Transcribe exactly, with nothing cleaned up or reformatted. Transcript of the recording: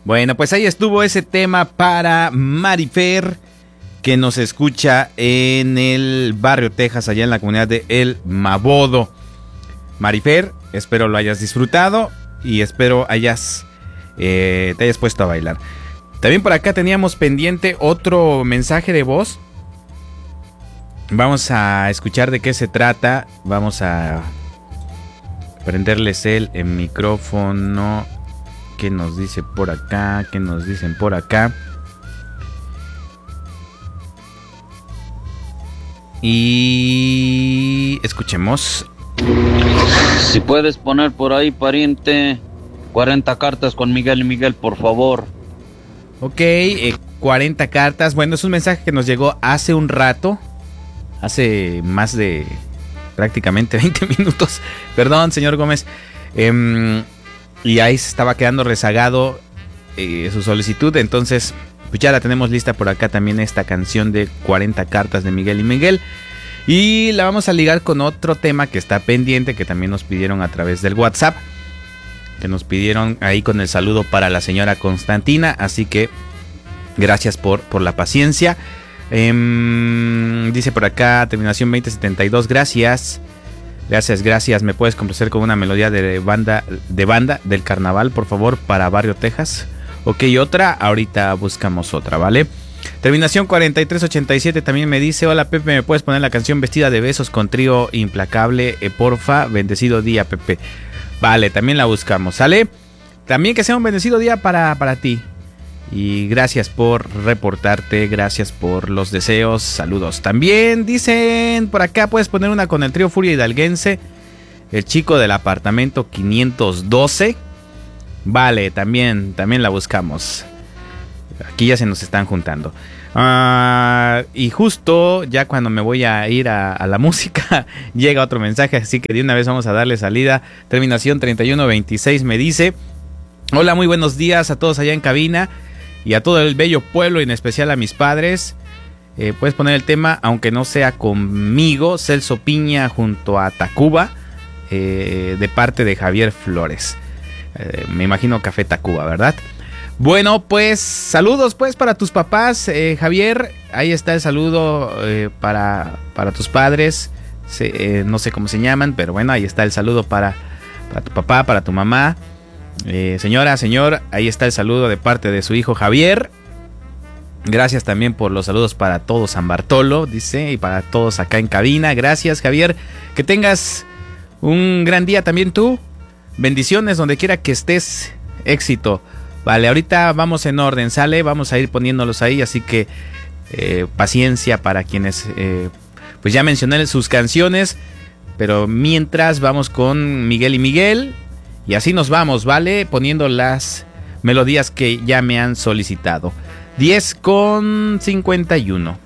Bueno, pues ahí estuvo ese tema para Marifer, que nos escucha en el barrio Texas, allá en la comunidad de El Mabodo. Marifer, espero lo hayas disfrutado y espero hayas eh, te hayas puesto a bailar. También por acá teníamos pendiente otro mensaje de voz. Vamos a escuchar de qué se trata. Vamos a prenderles el, el micrófono. ¿Qué nos dice por acá? ¿Qué nos dicen por acá? Y escuchemos. Si puedes poner por ahí, pariente, cuarenta cartas con Miguel y Miguel, por favor. Ok, eh, cuarenta cartas. Bueno, es un mensaje que nos llegó hace un rato. Hace más de prácticamente veinte minutos. Perdón, señor Gómez. Eh, y ahí se estaba quedando rezagado eh, su solicitud. Entonces, pues ya la tenemos lista por acá también, esta canción de cuarenta cartas de Miguel y Miguel. Y la vamos a ligar con otro tema que está pendiente, que también nos pidieron a través del WhatsApp. Que nos pidieron ahí con el saludo para la señora Constantina. Así que gracias por, por la paciencia. Eh, dice por acá, terminación veinte setenta y dos, gracias. Gracias, gracias. ¿Me puedes complacer con una melodía de banda, de banda del carnaval, por favor, para Barrio Texas? Ok, otra, ahorita buscamos otra, ¿vale? Terminación cuarenta y tres ochenta y siete también me dice: hola Pepe, ¿me puedes poner la canción Vestida de Besos con Trío Implacable? Eh, porfa, bendecido día, Pepe. Vale, también la buscamos, ¿sale? También que sea un bendecido día para, para ti. Y gracias por reportarte, gracias por los deseos, saludos. También dicen por acá, puedes poner una con el trío Furia Hidalguense, el chico del apartamento quinientos doce. Vale, también, también la buscamos. Aquí ya se nos están juntando. Uh, y justo ya cuando me voy a ir a, a la música, llega otro mensaje, así que de una vez vamos a darle salida. Terminación treinta y uno veintiséis me dice: hola, muy buenos días a todos allá en cabina y a todo el bello pueblo, y en especial a mis padres. Eh, puedes poner el tema, aunque no sea conmigo, Celso Piña junto a Tacuba, eh, de parte de Javier Flores. Eh, me imagino Café Tacuba, ¿verdad? Bueno, pues saludos pues para tus papás, eh, Javier. Ahí está el saludo eh, para, para tus padres. Se, eh, no sé cómo se llaman, pero bueno, ahí está el saludo para, para tu papá, para tu mamá. Eh, señora, señor, ahí está el saludo de parte de su hijo Javier. Gracias también por los saludos para todo San Bartolo, dice, y para todos acá en cabina. Gracias, Javier. Que tengas un gran día también tú. Bendiciones donde quiera que estés. Éxito. Vale, ahorita vamos en orden, ¿sale? Vamos a ir poniéndolos ahí, así que eh, paciencia para quienes, eh, pues ya mencioné sus canciones, pero mientras vamos con Miguel y Miguel, y así nos vamos, ¿vale? Poniendo las melodías que ya me han solicitado. diez con cincuenta y uno.